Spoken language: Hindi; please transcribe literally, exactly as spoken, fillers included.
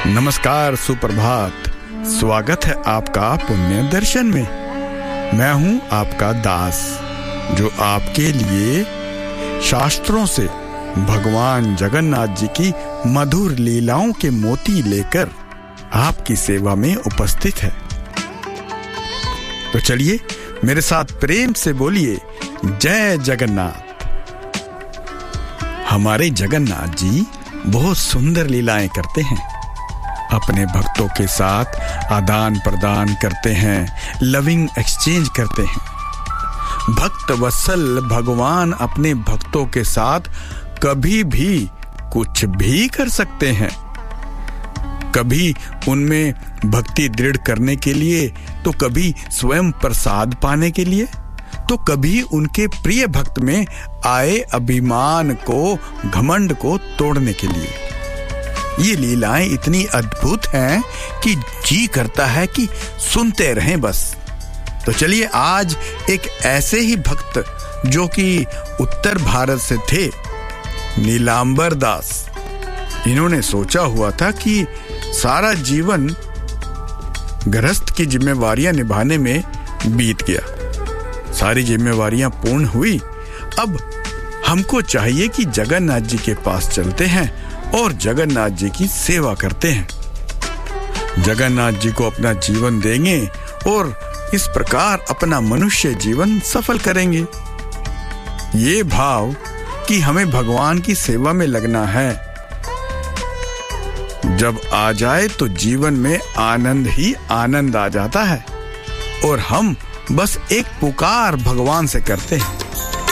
नमस्कार, सुप्रभात। स्वागत है आपका पुण्य दर्शन में। मैं हूं आपका दास, जो आपके लिए शास्त्रों से भगवान जगन्नाथ जी की मधुर लीलाओं के मोती लेकर आपकी सेवा में उपस्थित है। तो चलिए मेरे साथ प्रेम से बोलिए, जय जगन्नाथ। हमारे जगन्नाथ जी बहुत सुंदर लीलाएं करते हैं। अपने भक्तों के साथ आदान प्रदान करते हैं, लविंग एक्सचेंज करते हैं। भक्त वत्सल भगवान अपने भक्तों के साथ कभी भी कुछ भी कर सकते हैं। कभी उनमें भक्ति दृढ़ करने के लिए, तो कभी स्वयं प्रसाद पाने के लिए, तो कभी उनके प्रिय भक्त में आए अभिमान को, घमंड को तोड़ने के लिए। ये लीलाएं इतनी अद्भुत हैं कि जी करता है कि सुनते रहें बस। तो चलिए आज एक ऐसे ही भक्त जो कि उत्तर भारत से थे, नीलांबर दास। इन्होंने सोचा हुआ था कि सारा जीवन गृहस्थ की जिम्मेवारियां निभाने में बीत गया। सारी जिम्मेवारियां पूर्ण हुई। अब हमको चाहिए कि जगन्नाथ जी के पास चलते हैं और जगन्नाथ जी की सेवा करते हैं। जगन्नाथ जी को अपना जीवन देंगे और इस प्रकार अपना मनुष्य जीवन सफल करेंगे। ये भाव कि हमें भगवान की सेवा में लगना है, जब आ जाए तो जीवन में आनंद ही आनंद आ जाता है और हम बस एक पुकार भगवान से करते हैं।